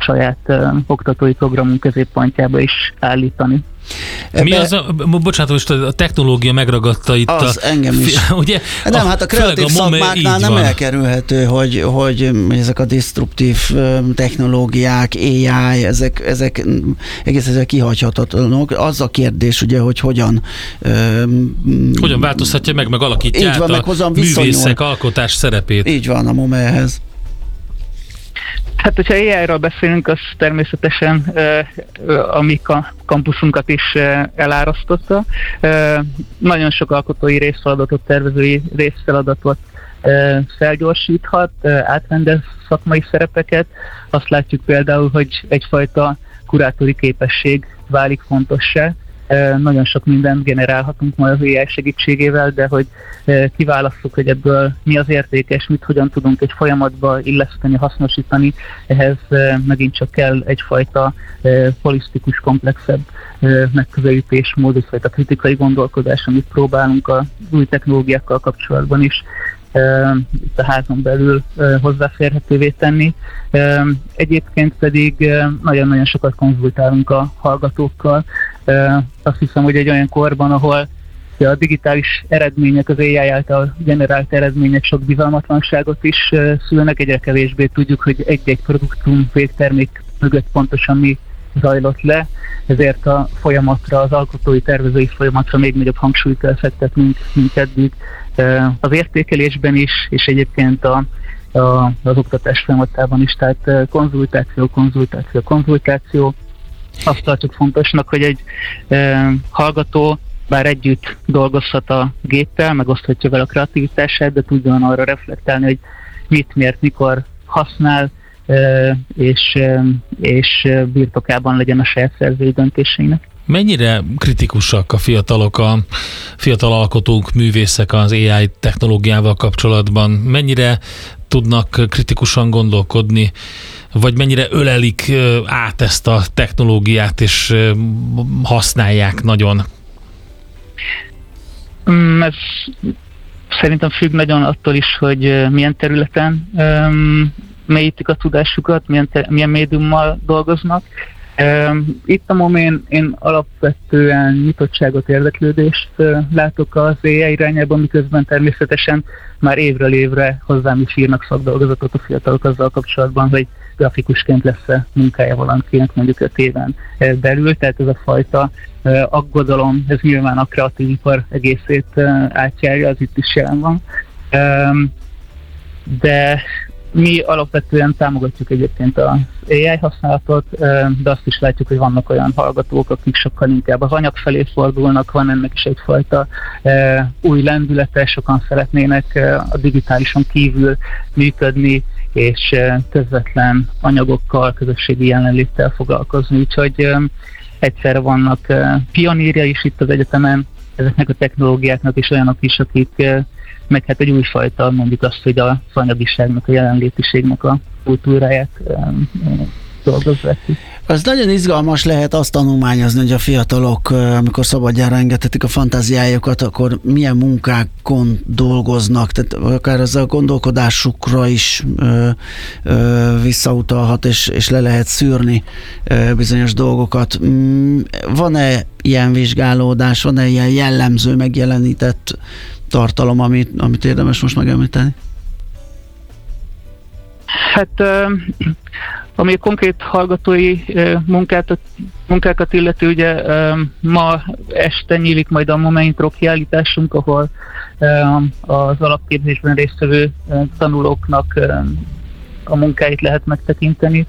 saját oktatói programunk középpontjába is állítani. Mi az bocsánat, most a technológia megragadta itt engem is. Ugye, nem, hát a kreatív szakmáknál nem elkerülhető, hogy ezek a disruptív technológiák, AI, ezek egészen kihagyhatatlanok. Az a kérdés, ugye, hogy hogyan változtatja meg alakítja át a művészek alkotás szerepét. Így van, a MOME ehhez. Hát, hogyha AI-ról beszélünk, az természetesen a mi kampuszunkat is elárasztotta. Nagyon sok alkotói részfeladatot, tervezői részfeladatot felgyorsíthat, átrendez szakmai szerepeket. Azt látjuk például, hogy egyfajta kurátori képesség válik fontossá. Nagyon sok mindent generálhatunk majd az AI segítségével, de hogy kiválasszuk, hogy ebből mi az értékes, mit hogyan tudunk egy folyamatba illeszteni, hasznosítani, ehhez megint csak kell egyfajta holisztikus, komplexebb megközelítésmód, egyfajta kritikai gondolkodás, amit próbálunk az új technológiákkal kapcsolatban is itt a házon belül hozzáférhetővé tenni. Egyébként pedig nagyon-nagyon sokat konzultálunk a hallgatókkal. Azt hiszem, hogy egy olyan korban, ahol a digitális eredmények, az AI által generált eredmények sok bizalmatlanságot is szülnek, egyre kevésbé tudjuk, hogy egy-egy produktum, végtermék mögött pontosan mi zajlott le, ezért a folyamatra, az alkotói, tervezői folyamatra még nagyobb hangsúlyt kell fektetnünk, mint eddig az értékelésben is, és egyébként az oktatás folyamatában is, tehát konzultáció. Azt tartjuk fontosnak, hogy egy hallgató bár együtt dolgozhat a géppel, megoszthatja vele a kreativitását, de tudjon arra reflektálni, hogy mit, miért, mikor használ, és birtokában legyen a saját szerzői döntéseinek. Mennyire kritikusak a fiatal alkotók, művészek az AI technológiával kapcsolatban? Mennyire tudnak kritikusan gondolkodni, vagy mennyire ölelik át ezt a technológiát, és használják nagyon? Ez szerintem függ nagyon attól is, hogy milyen területen mélyítik a tudásukat, milyen médiummal dolgoznak. Itt a MOME-n én alapvetően nyitottságot, érdeklődést látok az AI irányában, miközben természetesen már évről évre hozzám is írnak szakdolgozatot a fiatalok azzal kapcsolatban, hogy grafikusként lesz-e munkája valakinek mondjuk 5 éven belül, tehát ez a fajta aggodalom, ez nyilván a kreatív ipar egészét átjárja, az itt is jelen van. De mi alapvetően támogatjuk egyébként az AI használatot, de azt is látjuk, hogy vannak olyan hallgatók, akik sokkal inkább az anyag felé fordulnak, van ennek is egyfajta új lendülete, sokan szeretnének a digitálisan kívül működni, és közvetlen anyagokkal, közösségi jelenléttel foglalkozni. Úgyhogy egyszerre vannak pionírja is itt az egyetemen, ezeknek a technológiáknak is olyanok is, akik meg hát egy újfajta, mondjuk azt, hogy az anyagiságnak, a jelenlétiségnek a kultúráját dolgozzák. Az nagyon izgalmas lehet azt tanulmányozni, hogy a fiatalok, amikor szabadjára engedhetik a fantáziájukat, akkor milyen munkákon dolgoznak, tehát akár az a gondolkodásukra is visszautalhat, és le lehet szűrni bizonyos dolgokat. Van-e ilyen vizsgálódás, van-e ilyen jellemző, megjelenített tartalom, amit érdemes most megemlíteni? Hát ami a konkrét hallgatói munkákat illeti, ugye ma este nyílik majd a MOME Intro kiállításunk, ahol az alapképzésben résztvevő tanulóknak a munkáit lehet megtekinteni.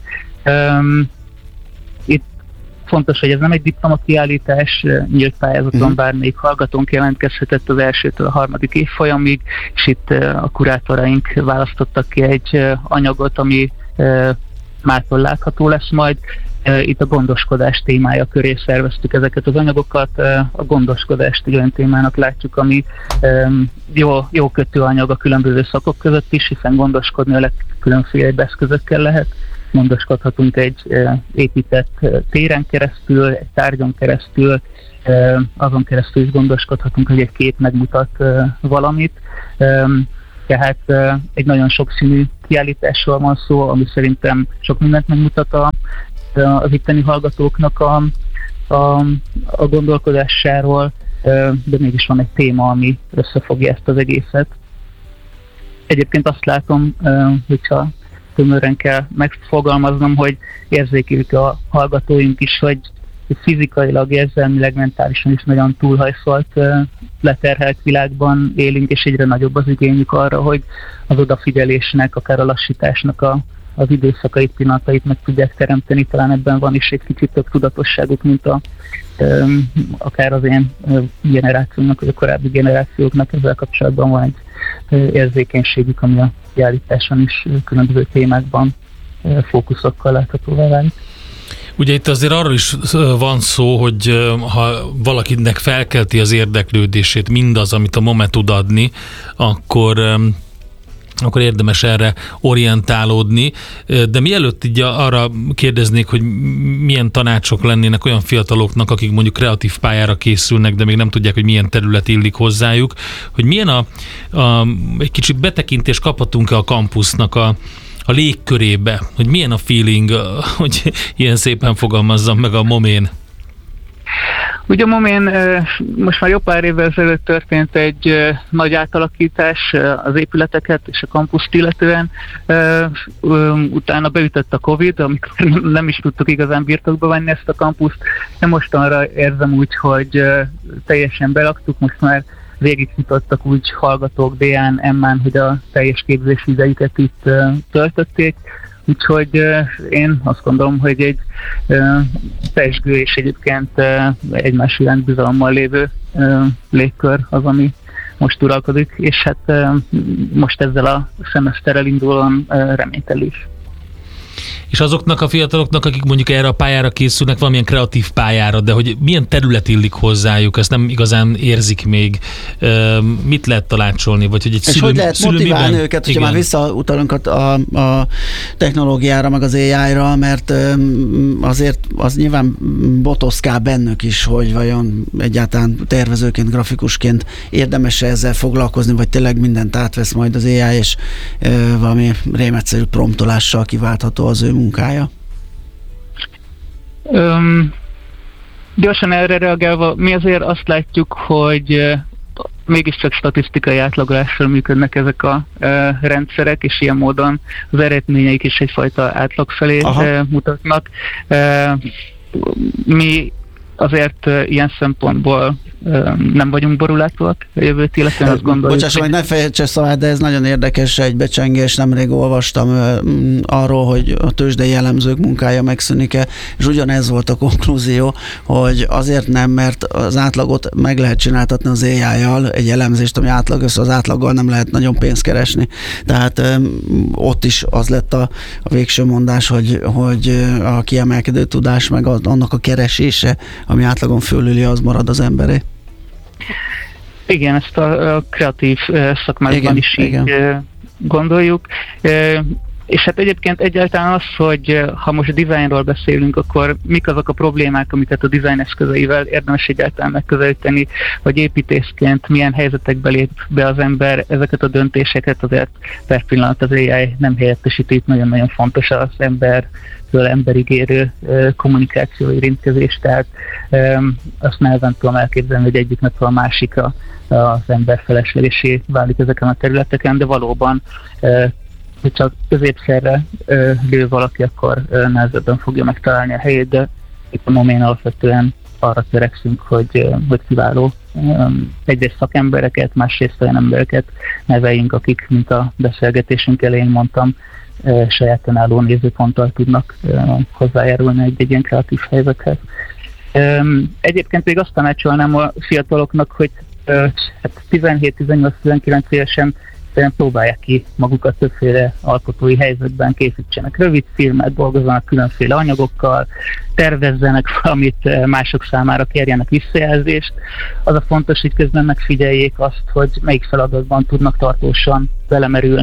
Itt fontos, hogy ez nem egy diplomakiállítás, nyílt pályázaton bármelyik hallgatónk jelentkezhetett az 1-től a 3. évfolyamig, és itt a kurátoraink választottak ki egy anyagot, ami mától látható lesz majd. Itt a gondoskodás témája köré szerveztük ezeket az anyagokat. A gondoskodást olyan témának látjuk, ami jó kötőanyag a különböző szakok között is, hiszen gondoskodni a legkülönfélebb eszközökkel lehet. Gondoskodhatunk egy épített téren keresztül, egy tárgyon keresztül, azon keresztül is gondoskodhatunk, hogy egy kép megmutat valamit. Tehát egy nagyon sokszínű kiállításról van szó, ami szerintem sok mindent megmutat az itteni hallgatóknak a gondolkodásáról, de mégis van egy téma, ami összefogja ezt az egészet. Egyébként azt látom, hogyha tömören kell megfogalmaznom, hogy érzékelik a hallgatóink is, hogy fizikailag, érzelmileg, mentálisan is nagyon túlhajszolt, leterhelt világban élünk, és egyre nagyobb az igényük arra, hogy az odafigyelésnek, akár a lassításnak az időszakait, pillanatait meg tudják teremteni. Talán ebben van is egy kicsit több tudatosságuk, mint akár az én generációmnak, vagy a korábbi generációknak. Ezzel kapcsolatban van egy érzékenységük, ami a kiállításon is különböző témákban fókuszokkal láthatóvá válik. Ugye itt azért arról is van szó, hogy ha valakinek felkelti az érdeklődését mindaz, amit a MOME tud adni, akkor érdemes erre orientálódni. De mielőtt így arra kérdeznék, hogy milyen tanácsok lennének olyan fiataloknak, akik mondjuk kreatív pályára készülnek, de még nem tudják, hogy milyen terület illik hozzájuk, hogy milyen egy kicsit betekintést kaphatunk-e a kampusznak a légkörébe, hogy milyen a feeling, hogy ilyen szépen fogalmazzam meg a MOME-n. Ugye a MOME-n most már jó pár évvel ezelőtt történt egy nagy átalakítás az épületeket és a kampuszt illetően. Utána beütött a Covid, amikor nem is tudtuk igazán birtokba venni ezt a kampuszt. De mostanra érzem úgy, hogy teljesen belaktuk, most már végignyitottak úgy hallgatók D-án, M-án, hogy a teljes képzési idejüket itt töltötték. Úgyhogy én azt gondolom, hogy egy pezsgő és egyébként egymás iránt bizalommal lévő légkör az, ami most uralkodik, és hát most ezzel a szemeszterrel indulóan reményteli is. És azoknak a fiataloknak, akik mondjuk erre a pályára készülnek, valamilyen kreatív pályára, de hogy milyen terület illik hozzájuk, ezt nem igazán érzik még. Mit lehet tanácsolni? Vagy hogy egy hogy lehet motiválni őket, hogyha már visszautalunk a technológiára, meg az AI-ra, mert azért az nyilván botoszkál bennük is, hogy vajon egyáltalán tervezőként, grafikusként érdemes-e ezzel foglalkozni, vagy tényleg mindent átvesz majd az AI, és valami rémegyszerű promptolással kiváltható az ő munkája? Gyorsan erre reagálva, mi azért azt látjuk, hogy mégiscsak statisztikai átlagolással működnek ezek a rendszerek, és ilyen módon az eredményeik is egyfajta átlag felé mutatnak. Mi azért ilyen szempontból nem vagyunk borulátóak a jövőt, illetve azt gondoljuk. Bocsáss, hogy ne fejtse szabad, de ez nagyon érdekes egybecsengés. Nemrég olvastam arról, hogy a tőzsdei elemzők munkája megszűnik-e, és ugyanez volt a konklúzió, hogy azért nem, mert az átlagot meg lehet csináltatni az AI-jal, egy elemzést, ami átlag össze, az átlaggal nem lehet nagyon pénzt keresni. Tehát ott is az lett a végső mondás, hogy a kiemelkedő tudás, meg annak a keresése, ami átlagon fölüli, az marad az emberé. Igen, ezt a kreatív szakmákban is így gondoljuk. És hát egyébként egyáltalán az, hogy ha most dizájnról beszélünk, akkor mik azok a problémák, amiket a dizájn eszközeivel érdemes egyáltalán megközelíteni, vagy építészként milyen helyzetekbe lép be az ember, ezeket a döntéseket azért per pillanat az AI nem helyettesíti, nagyon-nagyon fontos az emberig érő kommunikáció, érintkezés, tehát azt nehezen tudom elképzelni, hogy egyik napról a másikra az ember feleslegesé válik ezeken a területeken, de valóban hogy csak középszerre lő valaki, akkor nehezebben fogja megtalálni a helyét, de itt a MOME-n alapvetően arra törekszünk, hogy kiváló egyrészt szakembereket, másrészt olyan embereket neveljünk, akik, mint a beszélgetésünk elején mondtam, saját önálló nézőponttal tudnak hozzájárulni egy ilyen kreatív helyzethez. Egyébként még azt tanácsolnám a fiataloknak, hogy 17-18-19 évesen próbálják ki magukat többféle alkotói helyzetben, készítsenek rövid filmet, dolgozzanak különféle anyagokkal, tervezzenek valamit mások számára, kérjenek visszajelzést. Az a fontos, hogy közben megfigyeljék azt, hogy melyik feladatban tudnak tartósan belemerülni,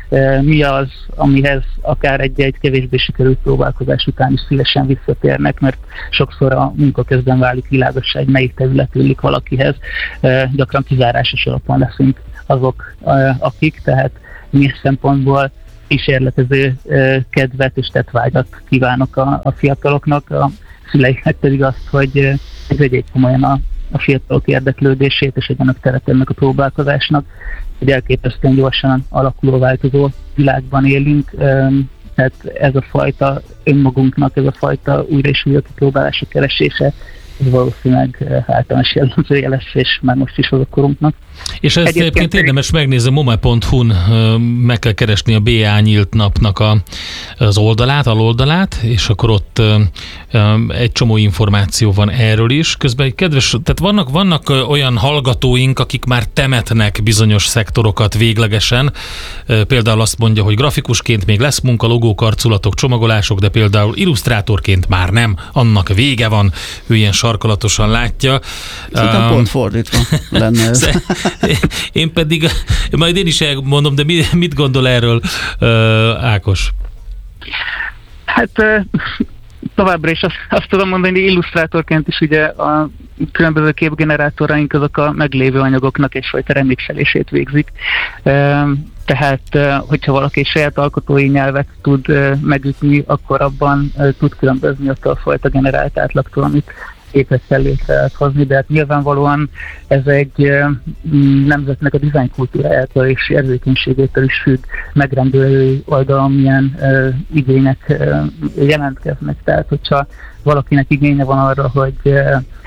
mi az, amihez akár egy kevésbé sikerült próbálkozás után is szívesen visszatérnek, mert sokszor a munka közben válik világossá, hogy melyik terület illik valakihez. Gyakran kizárásos alapon leszünk azok, akik, tehát mi szempontból kísérletező kedvet és tettvágyat kívánok a fiataloknak, a szüleiknek pedig azt, hogy vegyék komolyan a fiatalok érdeklődését, és egyenek teret ennek a próbálkozásnak. Egy elképesztően gyorsan alakuló, változó világban élünk, tehát ez a fajta önmagunknak, ez a fajta újra és újra kipróbálások keresése, ez valószínűleg általános jellemzője lesz, és már most is az a korunknak. És ezt egyébként érdemes megnézni, mome.hu-n meg kell keresni a BA Nyílt Napnak az oldalát, aloldalát, és akkor ott egy csomó információ van erről is. Közben egy kedves, tehát vannak olyan hallgatóink, akik már temetnek bizonyos szektorokat véglegesen. Például azt mondja, hogy grafikusként még lesz munka, logók, arculatok, csomagolások, de például illusztrátorként már nem, annak vége van, ő ilyen sarkalatosan látja. Szerintem pont fordítva lenne ez. Én pedig, majd én is elmondom, de mit gondol erről Ákos? Hát továbbra is azt tudom mondani, hogy illusztrátorként is ugye a különböző képgenerátoraink azok a meglévő anyagoknak egyfajta remixelését végzik. Tehát, hogyha valaki saját alkotói nyelvet tud megütni, akkor abban tud különbözni attól a fajta generált átlagtól, amit képessel létre lehet hozni, de hát nyilvánvalóan ez egy nemzetnek a dizájn kultúrájától és érzékenységétől is függ, megrendelői oldalon milyen igények jelentkeznek. Tehát, hogyha valakinek igénye van arra, hogy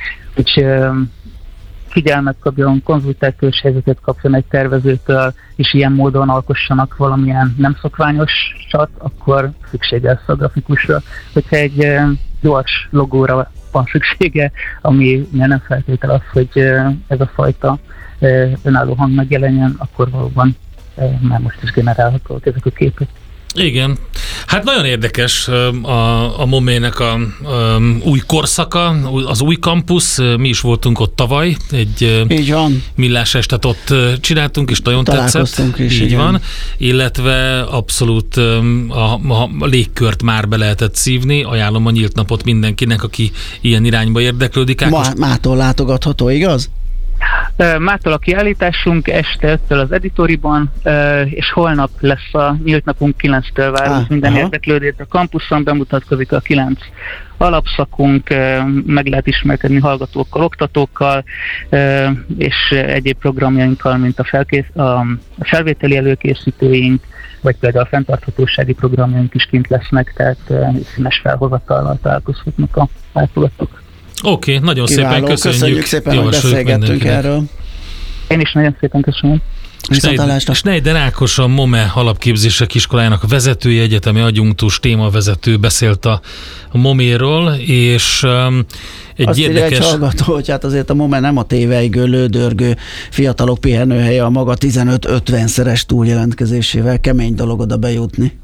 figyelmet kapjon, konzultációs helyzetet kapjon egy tervezőtől, és ilyen módon alkossanak valamilyen nem szokványosat, akkor szüksége lesz a grafikusra. Hogyha egy gyors logóra van szüksége, ami nem feltétel az, hogy ez a fajta önálló hang megjelenjen, akkor valóban már most is generálhatóak ezek a képek. Igen. Hát nagyon érdekes a Momének a új korszaka, az új kampusz. Mi is voltunk ott tavaly, egy millás estet ott csináltunk, és nagyon tetszett. Is, így van. Illetve abszolút a légkört már be lehetett szívni. Ajánlom a Nyílt Napot mindenkinek, aki ilyen irányba érdeklődik. Mától látogatható, igaz? Mától a kiállításunk, este 5-től az Editoriban, és holnap lesz a Nyílt Napunk 9-től várunk minden érdeklődőt a kampuszon, bemutatkozik a 9 alapszakunk, meg lehet ismerkedni hallgatókkal, oktatókkal, és egyéb programjainkkal, mint a felvételi előkészítőink, vagy például a fenntarthatósági programjaink is kint lesznek, tehát színes felhozatallal találkozhatnak a látogatók. Oké, nagyon kiváló. Szépen köszönjük. Szépen, hogy beszélgettünk erről. Én is nagyon szépen köszönöm. Schneider Ákos, a MOME alapképzések iskolájának vezetője, egyetemi adjunktus, témavezető beszélt a MOME-ról, és azt érdekes... egy hallgató, hogy hát azért a MOME nem a téveigő, lődörgő fiatalok pihenőhelye, a maga 15-50-szeres túljelentkezésével kemény dolog oda bejutni.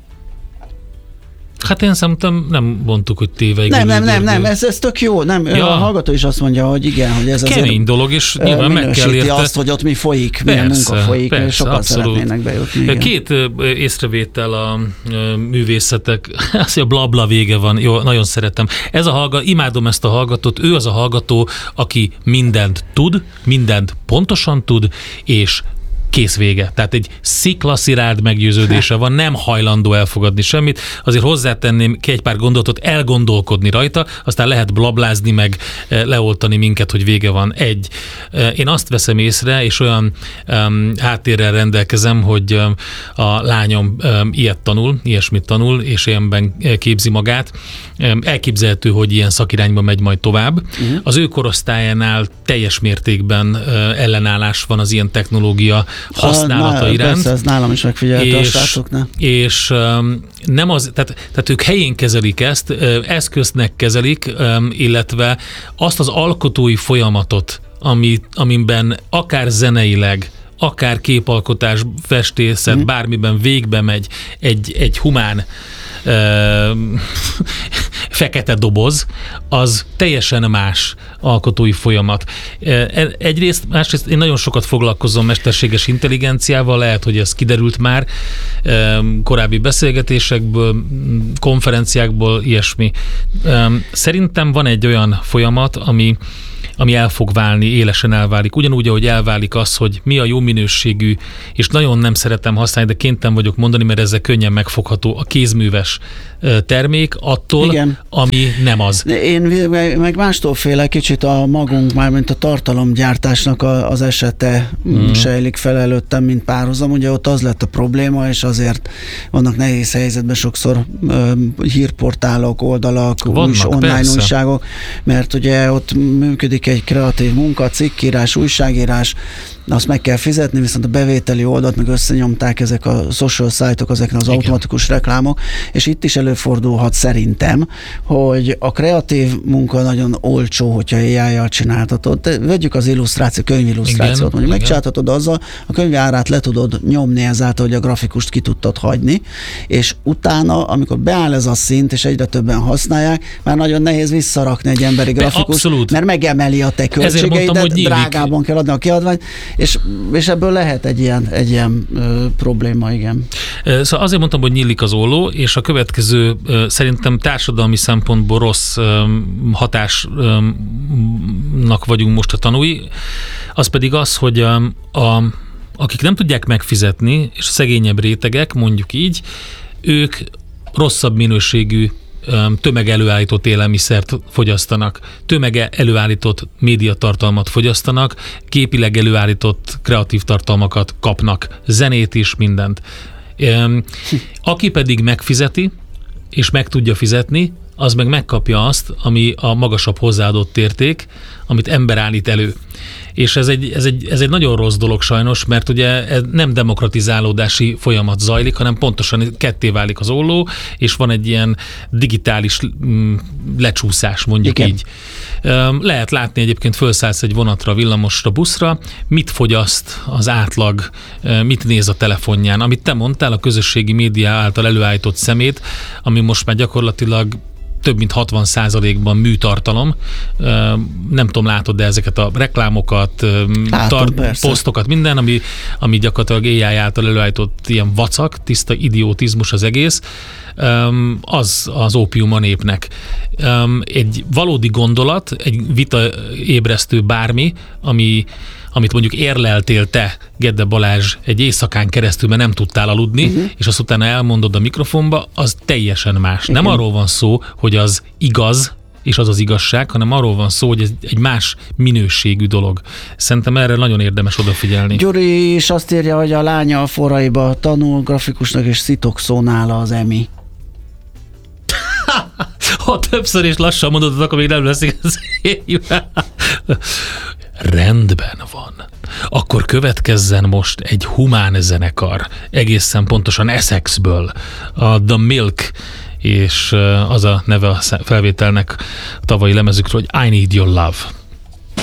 Hát én szerintem nem mondtuk, hogy téveigő. Nem, ez tök jó. Nem, a hallgató is azt mondja, hogy igen, hogy ez kemény azért dolog, és nyilván meg kell érte. azt, hogy ott mi folyik, milyen munka folyik, persze, sokan abszolút szeretnének bejutni. Igen. Két észrevétel a művészetek, azt a blabla vége van, jó, nagyon szeretem. Imádom ezt a hallgatót, ő az a hallgató, aki mindent tud, mindent pontosan tud, és kész vége. Tehát egy sziklaszirárd meggyőződése van, nem hajlandó elfogadni semmit. Azért hozzátenném egy pár gondolatot, elgondolkodni rajta, aztán lehet blablázni, meg leoltani minket, hogy vége van. Én azt veszem észre, és olyan háttérrel rendelkezem, hogy a lányom ilyesmit tanul, és ilyenben képzi magát. Elképzelhető, hogy ilyen szakirányba megy majd tovább. Az ő korosztályánál teljes mértékben ellenállás van az ilyen technológia használata iránt. Persze, ez nálam is megfigyelhető a srácoknál. És nem az, tehát ők helyén kezelik ezt, eszköznek kezelik, illetve azt az alkotói folyamatot, amiben akár zeneileg, akár képalkotás, festészet, bármiben végbe megy egy humán fekete doboz, az teljesen más alkotói folyamat. Egyrészt, másrészt én nagyon sokat foglalkozom mesterséges intelligenciával, lehet, hogy ez kiderült már korábbi beszélgetésekből, konferenciákból, ilyesmi. Szerintem van egy olyan folyamat, ami el fog válni, élesen elválik. Ugyanúgy, ahogy elválik az, hogy mi a jó minőségű, és nagyon nem szeretem használni, de kénytelen vagyok mondani, mert ezzel könnyen megfogható a kézműves termék attól, igen, ami nem az. Én meg mástól félek kicsit a magunk, mármint a tartalomgyártásnak az esete sejlik fel előttem, mint párhuzam. Ugye ott az lett a probléma, és azért vannak nehéz helyzetben sokszor hírportálok, oldalak, online persze, újságok, mert ugye ott működik egy kreatív munka, cikkírás, újságírás, azt meg kell fizetni, viszont a bevételi oldalt meg összenyomták ezek a social site-ok, ezek az automatikus reklámok, és itt is előfordulhat szerintem, hogy a kreatív munka nagyon olcsó, hogyha AI-jal csináltatod. Vegyük az könyvillusztrációt, mondjuk megcsináltatod azzal, a könyv árát le tudod nyomni ezáltal, hogy a grafikust ki tudtad hagyni, és utána, amikor beáll ez a szint, és egyre többen használják, már nagyon nehéz visszarakni egy emberi grafikust, mert megemeli a te költségeidet, drágában kell adni a kiadványt, és ebből lehet egy ilyen probléma, igen. Szóval azért mondtam, hogy nyílik az olló, és a következő szerintem társadalmi szempontból rossz hatásnak vagyunk most a tanúi, az pedig az, hogy akik nem tudják megfizetni, és a szegényebb rétegek, mondjuk így, ők rosszabb minőségű tömegelőállított élelmiszert fogyasztanak, tömegelőállított médiatartalmat fogyasztanak, képileg előállított kreatív tartalmakat kapnak, zenét is, mindent. Aki pedig megfizeti, és meg tudja fizetni, az meg megkapja azt, ami a magasabb hozzáadott érték, amit ember állít elő. És ez egy nagyon rossz dolog sajnos, mert ugye nem demokratizálódási folyamat zajlik, hanem pontosan ketté válik az olló, és van egy ilyen digitális lecsúszás, mondjuk igen, így. Lehet látni egyébként, felszállsz egy vonatra, villamosra, buszra, mit fogyaszt az átlag, mit néz a telefonján. Amit te mondtál, a közösségi média által előállított szemét, ami most már gyakorlatilag több mint 60%-ban műtartalom. Nem tudom, látod, de ezeket a reklámokat, posztokat, minden, ami gyakorlatilag AI által előállított ilyen vacak, tiszta idiotizmus az egész, az ópium a népnek. Egy valódi gondolat, egy vitaébresztő bármi, amit mondjuk érleltél te, Gedde Balázs, egy éjszakán keresztül, mert nem tudtál aludni, és azt utána elmondod a mikrofonba, az teljesen más. Nem arról van szó, hogy az igaz, és az az igazság, hanem arról van szó, hogy ez egy más minőségű dolog. Szerintem erre nagyon érdemes odafigyelni. Gyuri is azt írja, hogy a lánya a forraiba tanul grafikusnak, és szitokszó nála az EMI. Ha többször és lassan mondod, akkor még nem leszik az rendben van. Akkor következzen most egy humán zenekar, egészen pontosan Essexből, a The Milk, és az a neve a felvételnek a tavalyi lemezükről, hogy I Need Your Love.